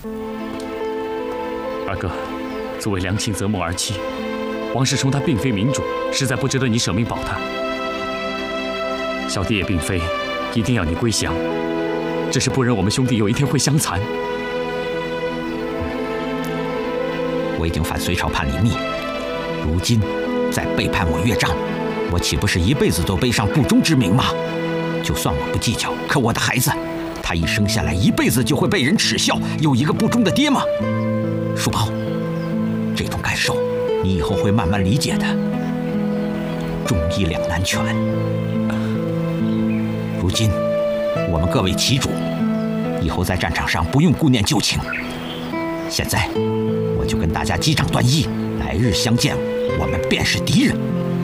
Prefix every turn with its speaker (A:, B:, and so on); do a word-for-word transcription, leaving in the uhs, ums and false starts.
A: 二哥，作为良亲择梦儿妻，王世充他并非明主，实在不值得你舍命保他。小弟也并非一定要你归降，只是不忍我们兄弟有一天会相残。
B: 我已经反隋朝叛离逆，如今再背叛我岳丈，我岂不是一辈子都背上不忠之名吗？就算我不计较，可我的孩子，他一生下来一辈子就会被人耻笑，有一个不忠的爹吗？叔宝，这种感受你以后会慢慢理解的。忠义两难全。如今我们各为其主，以后在战场上不用顾念旧情。现在我就跟大家击掌断义，来日相见，我们便是敌人。